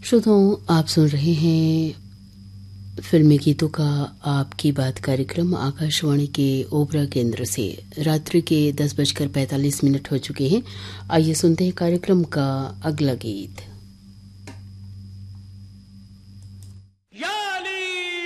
श्रोताओं, आप सुन रहे हैं फिल्मी गीतों का आपकी बात कार्यक्रम आकाशवाणी के ओबरा केंद्र से। रात्रि के 10:45 हो चुके हैं। आइए सुनते हैं कार्यक्रम का अगला गीत।